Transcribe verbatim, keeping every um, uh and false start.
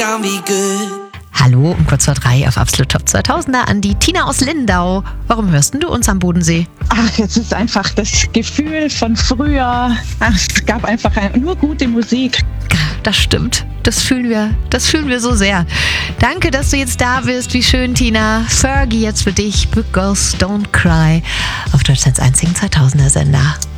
Hallo um kurz vor drei auf Absolut Top zweitausender an die Tina aus Lindau. Warum hörst denn du uns am Bodensee? Ach, es ist einfach das Gefühl von früher. Ach, es gab einfach nur gute Musik. Das stimmt. Das fühlen wir. Das fühlen wir so sehr. Danke, dass du jetzt da bist. Wie schön, Tina. Fergie jetzt für dich. Big Girls Don't Cry auf Deutschlands einzigen zweitausender Sender.